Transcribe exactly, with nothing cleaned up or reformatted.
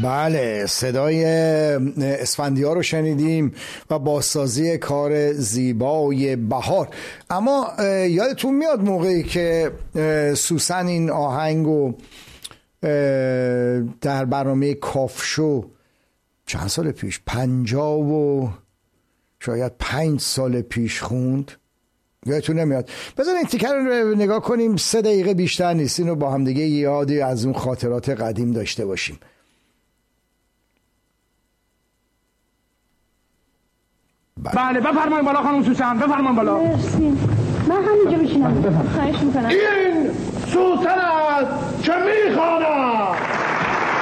بله، صدای اسفندیار رو شنیدیم و بازسازی کار زیبای بهار. اما یادتون میاد موقعی که سوسن این آهنگو در برنامه کافشو چند سال پیش، پنجاه و شاید پنج سال پیش خوند؟ یادتون نمیاد؟ بذار این تیکر رو نگاه کنیم، سه دقیقه بیشتر نیست، اینو با هم دیگه یادی از اون خاطرات قدیم داشته باشیم. بله بفرمایید بالا خانم سوسن، بفرمایید بالا. مرسی، من همینجا میشینم. خواهش میکنم. این سوسن است که میخواند